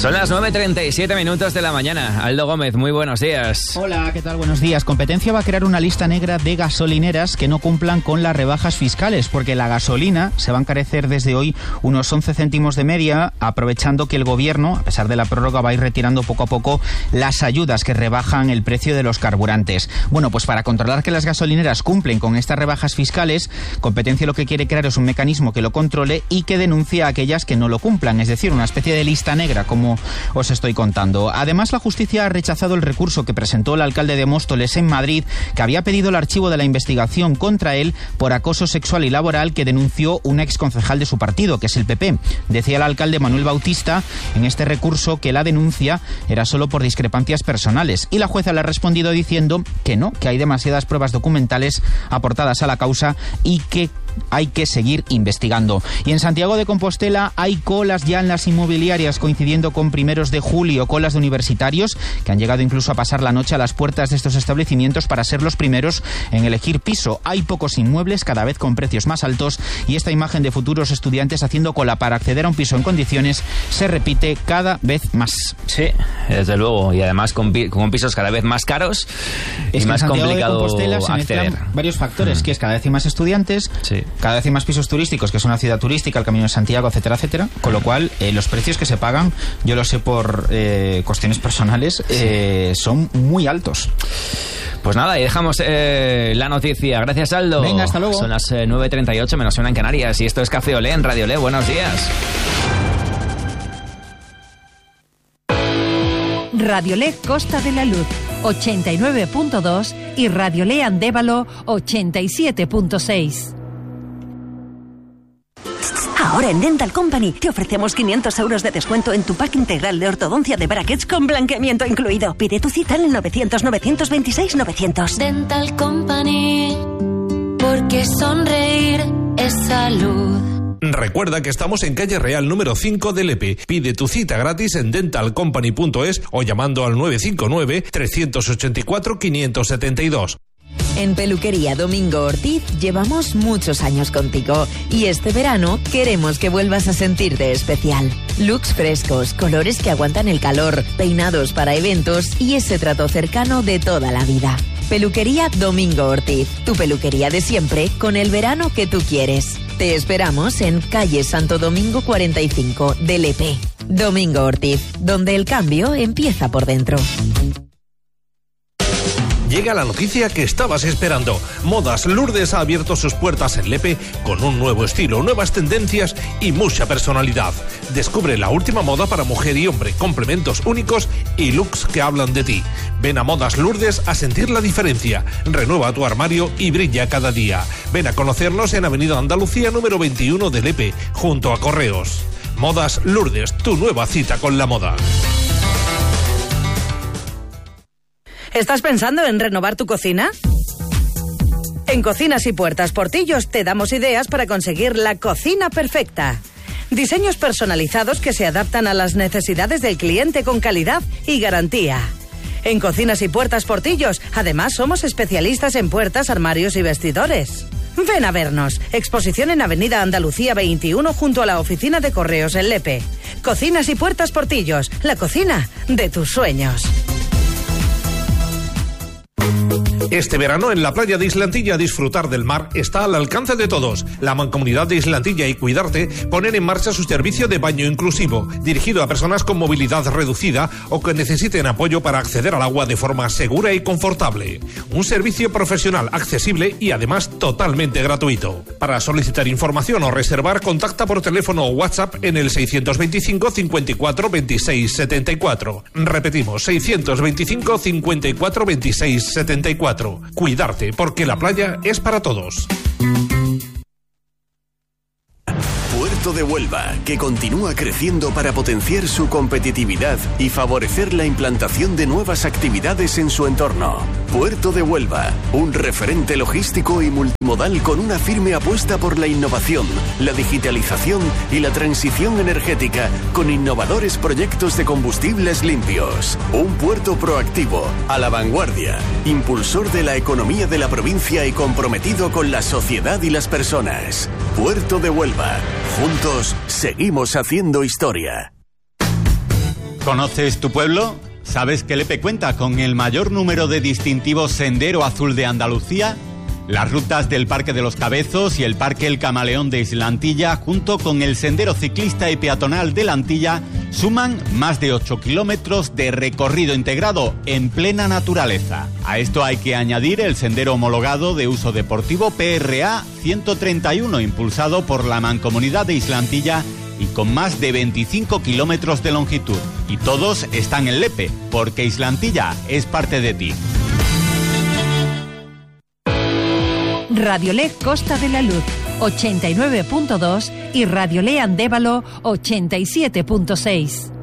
Son las 9:37 de la mañana. Aldo Gómez, muy buenos días. Hola, ¿qué tal? Buenos días. Competencia va a crear una lista negra de gasolineras que no cumplan con las rebajas fiscales, porque la gasolina se va a encarecer desde hoy unos 11 céntimos de media, aprovechando que el gobierno, a pesar de la prórroga, va a ir retirando poco a poco las ayudas que rebajan el precio de los carburantes. Bueno, pues para controlar que las gasolineras cumplen con estas rebajas fiscales, Competencia lo que quiere crear es un mecanismo que lo controle y que denuncie a aquellas que no lo cumplan, es decir, una especie de lista negra, como os estoy contando. Además, la justicia ha rechazado el recurso que presentó el alcalde de Móstoles en Madrid, que había pedido el archivo de la investigación contra él por acoso sexual y laboral que denunció un exconcejal de su partido, que es el PP. Decía el alcalde Manuel Bautista en este recurso que la denuncia era solo por discrepancias personales, y la jueza le ha respondido diciendo que no, que hay demasiadas pruebas documentales aportadas a la causa y que hay que seguir investigando. Y en Santiago de Compostela hay colas ya en las inmobiliarias, coincidiendo con primeros de julio, colas de universitarios que han llegado incluso a pasar la noche a las puertas de estos establecimientos para ser los primeros en elegir piso. Hay pocos inmuebles, cada vez con precios más altos, y esta imagen de futuros estudiantes haciendo cola para acceder a un piso en condiciones se repite cada vez más. Sí, desde luego, y además con pisos cada vez más caros y más complicado acceder. Varios factores, que es cada vez hay más estudiantes, sí, cada vez hay más pisos turísticos, que es una ciudad turística, el Camino de Santiago, etcétera, etcétera, con lo cual los precios que se pagan, yo lo sé por cuestiones personales, son muy altos. Pues nada, y dejamos la noticia. Gracias, Aldo. Venga, hasta luego. Son las 9:38, menos una en Canarias, y esto es Café Olé en Radio Olé. Buenos días. Radio Olé Costa de la Luz 89.2 y Radio Olé Andévalo 87.6. Ahora en Dental Company te ofrecemos 500 euros de descuento en tu pack integral de ortodoncia de brackets con blanqueamiento incluido. Pide tu cita en el 900-926-900. Dental Company, porque sonreír es salud. Recuerda que estamos en calle Real número 5 de Lepe. Pide tu cita gratis en dentalcompany.es o llamando al 959-384-572. En Peluquería Domingo Ortiz llevamos muchos años contigo y este verano queremos que vuelvas a sentirte especial. Looks frescos, colores que aguantan el calor, peinados para eventos y ese trato cercano de toda la vida. Peluquería Domingo Ortiz, tu peluquería de siempre con el verano que tú quieres. Te esperamos en calle Santo Domingo 45 de Lepe. Domingo Ortiz, donde el cambio empieza por dentro. Llega la noticia que estabas esperando. Modas Lourdes ha abierto sus puertas en Lepe con un nuevo estilo, nuevas tendencias y mucha personalidad. Descubre la última moda para mujer y hombre, complementos únicos y looks que hablan de ti. Ven a Modas Lourdes a sentir la diferencia. Renueva tu armario y brilla cada día. Ven a conocernos en Avenida Andalucía número 21 de Lepe, junto a Correos. Modas Lourdes, tu nueva cita con la moda. ¿Estás pensando en renovar tu cocina? En Cocinas y Puertas Portillos te damos ideas para conseguir la cocina perfecta. Diseños personalizados que se adaptan a las necesidades del cliente con calidad y garantía. En Cocinas y Puertas Portillos, además, somos especialistas en puertas, armarios y vestidores. Ven a vernos. Exposición en Avenida Andalucía 21 junto a la oficina de Correos en Lepe. Cocinas y Puertas Portillos, la cocina de tus sueños. Este verano en la playa de Islantilla disfrutar del mar está al alcance de todos. La Mancomunidad de Islantilla y Cuidarte ponen en marcha su servicio de baño inclusivo, dirigido a personas con movilidad reducida o que necesiten apoyo para acceder al agua de forma segura y confortable. Un servicio profesional, accesible y además totalmente gratuito. Para solicitar información o reservar, contacta por teléfono o WhatsApp en el 625 54 26 74. Repetimos, 625 54 26 74. Cuidarte, porque la playa es para todos. Puerto de Huelva, que continúa creciendo para potenciar su competitividad y favorecer la implantación de nuevas actividades en su entorno. Puerto de Huelva, un referente logístico y multimodal con una firme apuesta por la innovación, la digitalización y la transición energética, con innovadores proyectos de combustibles limpios. Un puerto proactivo, a la vanguardia, impulsor de la economía de la provincia y comprometido con la sociedad y las personas. Puerto de Huelva. Juntos seguimos haciendo historia. ¿Conoces tu pueblo? ¿Sabes que Lepe cuenta con el mayor número de distintivos Sendero Azul de Andalucía? Las rutas del Parque de los Cabezos y el Parque El Camaleón de Islantilla, junto con el Sendero Ciclista y Peatonal de la Antilla, suman más de 8 kilómetros de recorrido integrado en plena naturaleza. A esto hay que añadir el sendero homologado de uso deportivo PRA 131, impulsado por la Mancomunidad de Islantilla y con más de 25 kilómetros de longitud. Y todos están en Lepe, porque Islantilla es parte de ti. Radiolé Costa de la Luz 89.2 y Radiolé Andévalo 87.6.